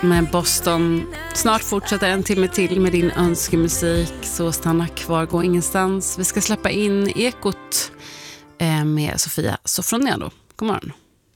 med Boston. Snart fortsätter en timme till med din önskemusik, så stanna kvar, gå ingenstans. Vi ska släppa in Ekot med Sofia Sofroniado. God morgon.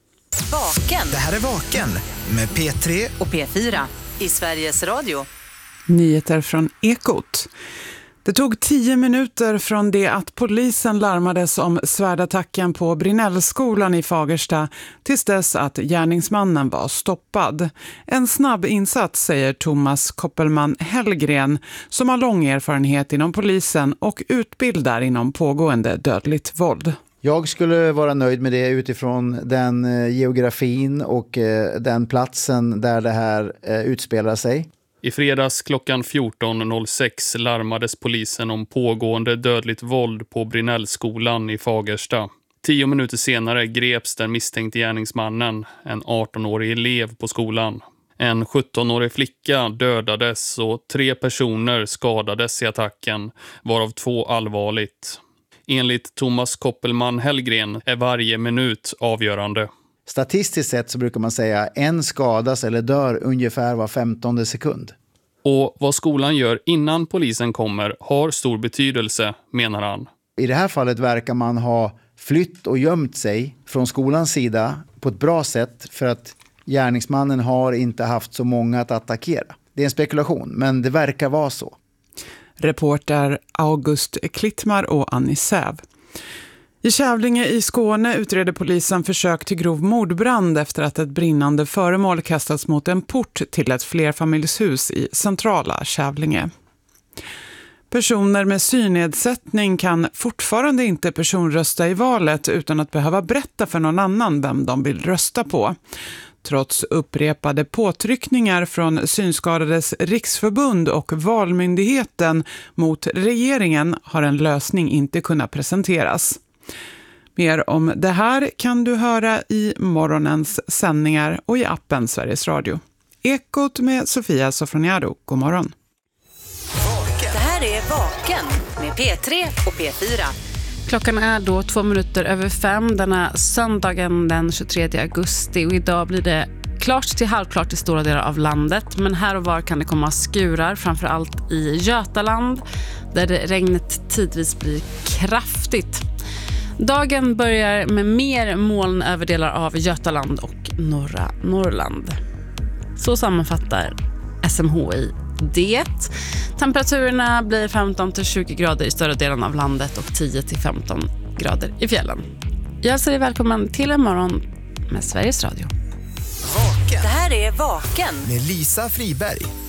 Vaken. Det här är Vaken med P3 och P4 i Sveriges Radio. Nyheter från Ekot. Det tog 10 minuter från det att polisen larmades om svärdattacken på Brinnellskolan i Fagersta tills dess att gärningsmannen var stoppad. En snabb insats, säger Thomas Koppelman Hellgren, som har lång erfarenhet inom polisen och utbildar inom pågående dödligt våld. Jag skulle vara nöjd med det utifrån den geografin och den platsen där det här utspelar sig. I fredags klockan 14.06 larmades polisen om pågående dödligt våld på Brinnellskolan i Fagersta. 10 minuter senare greps den misstänkte gärningsmannen, en 18-årig elev på skolan. En 17-årig flicka dödades och 3 personer skadades i attacken, varav 2 allvarligt. Enligt Thomas Koppelman Hellgren är varje minut avgörande. Statistiskt sett så brukar man säga en skadas eller dör ungefär var 15:e sekund. Och vad skolan gör innan polisen kommer har stor betydelse, menar han. I det här fallet verkar man ha flytt och gömt sig från skolans sida på ett bra sätt för att gärningsmannen har inte haft så många att attackera. Det är en spekulation, men det verkar vara så. Reporter August Klittmar och Annie Säv. I Kävlinge i Skåne utreder polisen försök till grov mordbrand efter att ett brinnande föremål kastats mot en port till ett flerfamiljshus i centrala Kävlinge. Personer med synnedsättning kan fortfarande inte personrösta i valet utan att behöva berätta för någon annan vem de vill rösta på. Trots upprepade påtryckningar från Synskadades riksförbund och Valmyndigheten mot regeringen har en lösning inte kunnat presenteras. Mer om det här kan du höra i morgonens sändningar och i appen Sveriges Radio. Ekot med Sofia Sofroniado. God morgon. Det här är Vaken med P3 och P4. Klockan är då 2 minuter över 5 denna söndagen den 23 augusti och idag blir det klart till halvklart i stora delar av landet, men här och var kan det komma skurar, framförallt i Götaland där regnet tidvis blir kraftigt. Dagen börjar med mer moln över delar av Götaland och norra Norrland. Så sammanfattar SMHI det. Temperaturerna blir 15-20 grader i större delen av landet och 10-15 grader i fjällen. Jag hälsar dig välkommen till en morgon med Sveriges Radio. Vaken. Det här är Vaken med Lisa Friberg.